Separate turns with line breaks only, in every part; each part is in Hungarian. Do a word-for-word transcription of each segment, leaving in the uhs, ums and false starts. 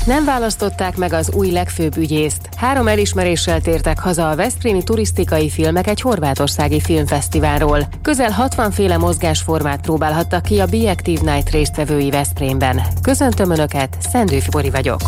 Nem választották meg az új legfőbb ügyészt. Három elismeréssel tértek haza a veszprémi turisztikai filmek egy horvátországi filmfesztiválról. Közel hatvan féle mozgásformát próbálhattak ki a Be Active Night résztvevői Veszprémben. Köszöntöm Önöket, Szendőfi Bori vagyok.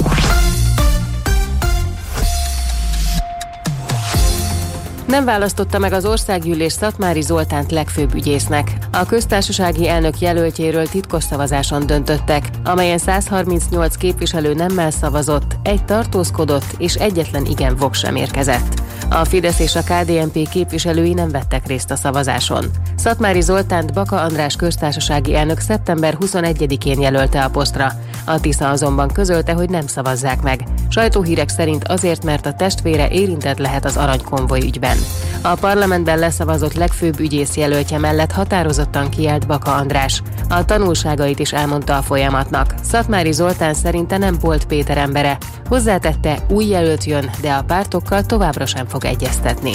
Nem választotta meg az országgyűlés Szatmári Zoltánt legfőbb ügyésznek. A köztársasági elnök jelöltjéről titkos szavazáson döntöttek, amelyen száz harmincnyolc képviselő nemmel szavazott, egy tartózkodott és egyetlen igen vok sem érkezett. A Fidesz és a ká dé en pé képviselői nem vettek részt a szavazáson. Szatmári Zoltánt Baka András köztársasági elnök szeptember huszonegyedikén jelölte a posztra. A Tisza azonban közölte, hogy nem szavazzák meg. Sajtóhírek szerint azért, mert a testvére érintett lehet az aranykonvoj ügyben. A parlamentben leszavazott legfőbb ügyész jelöltje mellett határozottan kiállt Baka András. A tanulságait is elmondta a folyamatnak. Szatmári Zoltán szerinte nem Polt Péter embere. Hozzátette, új jelölt jön, de a pártokkal továbbra sem fog egyeztetni.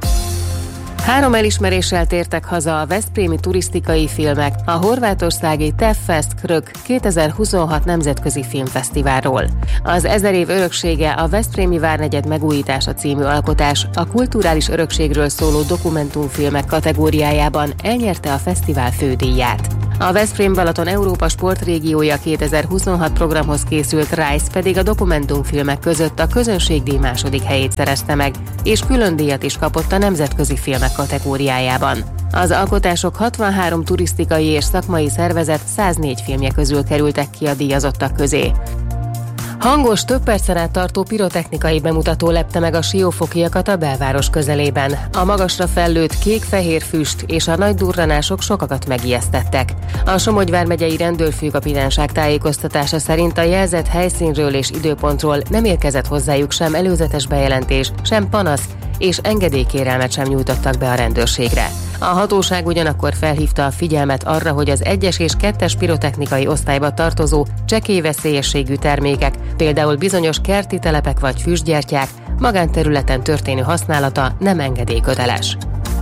Három elismeréssel tértek haza a veszprémi turisztikai filmek a horvátországi TEFFest Krök kétezer-huszonhat nemzetközi filmfesztiválról. Az ezer év öröksége a Veszprémi Várnegyed megújítása című alkotás a kulturális örökségről szóló dokumentumfilmek kategóriájában elnyerte a fesztivál fődíját. A Veszprém-Balaton Európa sportrégiója kétezer-huszonhat programhoz készült Rise pedig a dokumentumfilmek között a közönségdíj második helyét szerezte meg, és külön díjat is kapott a nemzetközi filmek kategóriájában. Az alkotások hatvanhárom turisztikai és szakmai szervezet száznégy filmje közül kerültek ki a díjazottak közé. Hangos, több percen át tartó pirotechnikai bemutató lepte meg a siófokiakat a belváros közelében. A magasra fellőtt kék-fehér füst és a nagy durranások sokakat megijesztettek. A Somogy vármegyei rendőrfőkapitányság tájékoztatása szerint a jelzett helyszínről és időpontról nem érkezett hozzájuk sem előzetes bejelentés, sem panasz, és engedélykérelmet sem nyújtottak be a rendőrségre. A hatóság ugyanakkor felhívta a figyelmet arra, hogy az egyes és kettes pirotechnikai osztályba tartozó csekély veszélyességű termékek, például bizonyos kerti telepek vagy füstgyertyák, magánterületen történő használata nem engedélyköteles.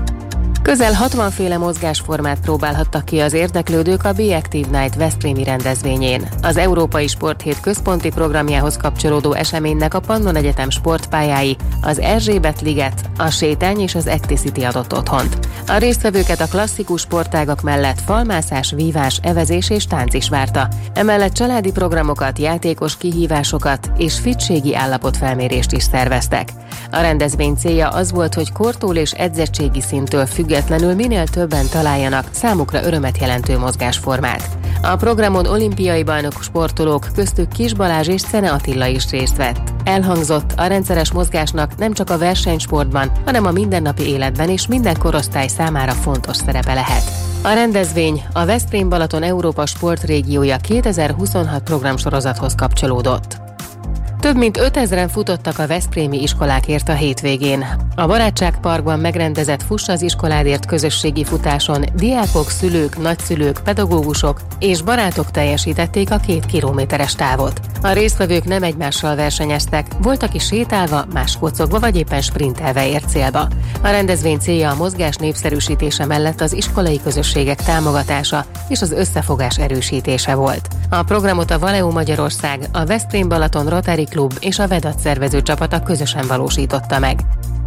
Közel hatvan féle mozgásformát próbálhattak ki az érdeklődők a Be Active Night veszprémi rendezvényén. Az Európai Sporthét központi programjához kapcsolódó eseménynek a Pannon Egyetem sportpályái, az Erzsébet Liget, a Sétány és az Acticity adott otthont. A résztvevőket a klasszikus sportágak mellett falmászás, vívás, evezés és tánc is várta. Emellett családi programokat, játékos kihívásokat és fittségi állapotfelmérést is szerveztek. A rendezvény célja az volt, hogy kortól és edzettségi szinttől függetlenül minél többen találjanak számukra örömet jelentő mozgásformát. A programon olimpiai bajnok sportolók, köztük Kis Balázs és Szene Attila is részt vett. Elhangzott, a rendszeres mozgásnak nem csak a versenysportban, hanem a mindennapi életben és minden korosztály számára fontos szerepe lehet. A rendezvény a Veszprém-Balaton Európa sportrégiója kétezer-huszonhat programsorozathoz kapcsolódott. Több mint ötezren futottak a veszprémi iskolákért a hétvégén. A Barátságparkban megrendezett Fuss az iskoládért közösségi futáson diákok, szülők, nagyszülők, pedagógusok és barátok teljesítették a két kilométeres távot. A résztvevők nem egymással versenyeztek, volt, aki sétálva, más kocogva vagy éppen sprintelve ért célba. A rendezvény célja a mozgás népszerűsítése mellett az iskolai közösségek támogatása és az összefogás erősítése volt. A programot a Valeo Magyarország, a Veszprém-Balaton Rotary Klub és a Vedat szervező csapata közösen valósította meg.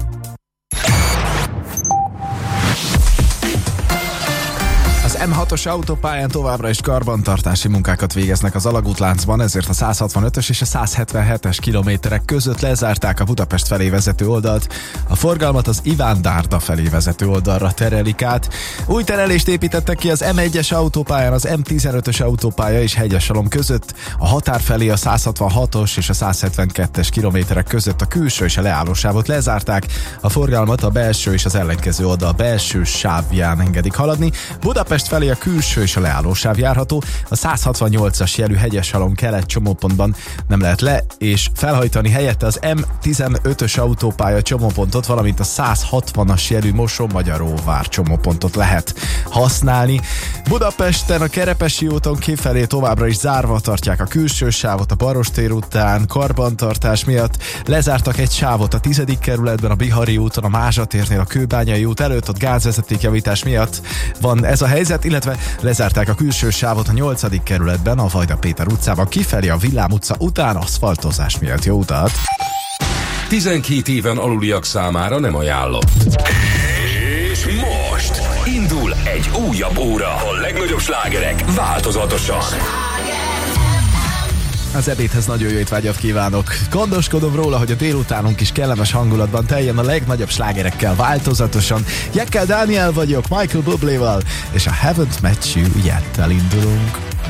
em hatos autópályán továbbra is karbantartási munkákat végeznek az alagútláncban, ezért a száz hatvanötös és a száz hetvenhetes kilométerek között lezárták a Budapest felé vezető oldalt. A forgalmat az Iván Dárda felé vezető oldalra terelik át. Új terelést építettek ki az em egyes autópályán, az em tizenötös autópálya és Hegyesalom között, a határ felé a száz hatvanhatos és a száz hetvenkettes kilométerek között a külső és a leállósávot lezárták. A forgalmat a belső és az ellenkező oldal belső sávján engedik haladni. Budapest felé a külső és a leállósáv járható, a száz hatvannyolcas jelű Hegyeshalom kelet csomópontban nem lehet le és felhajtani, helyette az em tizenötös autópálya csomópontot, valamint a száz hatvanas jelű Moson-Magyaróvár csomópontot lehet használni. Budapesten a Kerepesi úton kifelé továbbra is zárva tartják a külső sávot a Barostér után, karbantartás miatt lezártak egy sávot a tizedik kerületben, a Bihari úton, a Mázsa térnél, a Kőbányai út előtt, ott gázvezetékjavítás miatt van ez a helyzet, illetve illetve lezárták a külső sávot a nyolcadik kerületben, a Vajda Péter utcában kifelé a Villám utca után aszfaltozás miatt. Jó utat!
tizenkét éven aluliak számára nem ajánlott. És most indul egy újabb óra. A legnagyobb slágerek változatosan.
Az ebédhez nagyon jó étvágyat kívánok. Gondoskodom róla, hogy a délutánunk is kellemes hangulatban teljen a legnagyobb slágerekkel változatosan. Jekkel Dániel vagyok, Michael Bubléval, és a Haven't Met You Yet-tel indulunk.